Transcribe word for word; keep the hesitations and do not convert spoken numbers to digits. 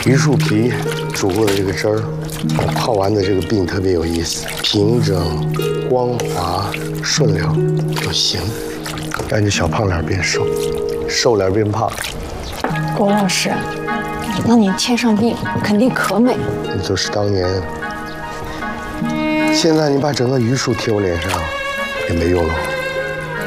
榆树皮煮过的这个汁儿，泡完的这个鬓特别有意思，平整、光滑、顺溜，有型，让你小胖脸变瘦，瘦脸变胖。 郭老师，那你贴上鬓肯定可美。 你就是当年，现在你把整个榆树贴我脸上，也没用了。